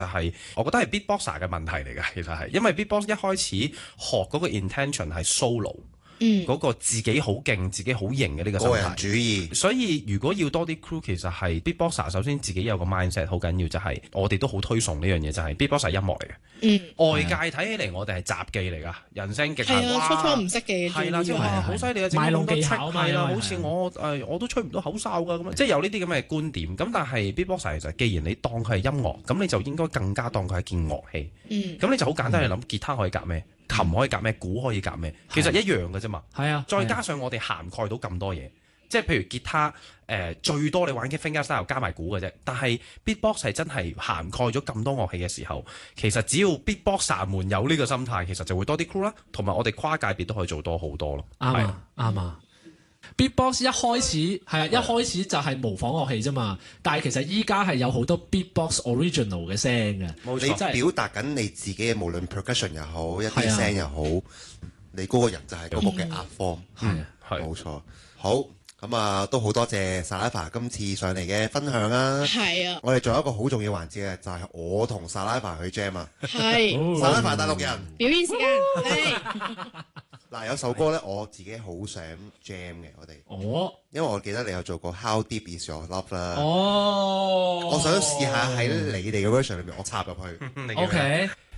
係我覺得係 beatboxer 嘅問題嚟㗎，其實係因為 beatbox 一開始學嗰個 intention 係 solo。嗰個自己好勁、自己好型嘅呢個心態， 個人主義。 所以如果要多啲 crew，其實係 beatboxer 首先自己有個 mindset 好緊要，就係我哋都好推崇呢樣嘢，就係 beatboxer 係音樂嚟嘅。外界睇起嚟我哋係雜技嚟㗎，人聲極限。 係啊，初唔識嘅。 係啦，即係話好犀利啊！ 賣弄技巧係啦，好似我都吹唔到口哨㗎咁樣，即係有呢啲咁嘅觀點。咁但係 beatboxer 其實既然你當佢係音樂，咁你就應該更加當佢係一件樂器。咁你就好簡單去諗，吉他可以夾咩？琴可以夾咩？鼓可以夾咩？其實一樣嘅啫嘛。 係啊， 再加上我哋涵蓋到咁多嘢，即係譬如吉他最多你玩嘅 fingerstyle 加埋鼓嘅啫。但係 beatbox 係真係涵蓋咗咁多樂器嘅時候，其實只要 beatboxer 們有呢個心態，其實就會多啲 crew 啦，同埋我哋跨界別都可以做多好多咯。 啱啊，啱啊。Beatbox 一開始係啊，一開始就係模仿樂器啫嘛，但係其實依家係有好多 Beatbox original 嘅聲嘅， 冇錯， 你表達緊你自己嘅，無論 percussion 又好，一啲聲又好，你嗰個人就係嗰個嘅 art form。係冇錯。好，咁啊，都好多謝 Saliva 今次上嚟嘅分享啦。 係啊， 我哋仲有一個好重要環節嘅，就係我同 Saliva 去 jam 啊。 係 Saliva 大陸人表演時間。 嗱，有首歌咧，我自己好想 jam 嘅，我哋。因為我記得你有做過 How Deep Is Your Love 啦。我想試下喺你哋嘅 version 裏面，我插入去。 OK。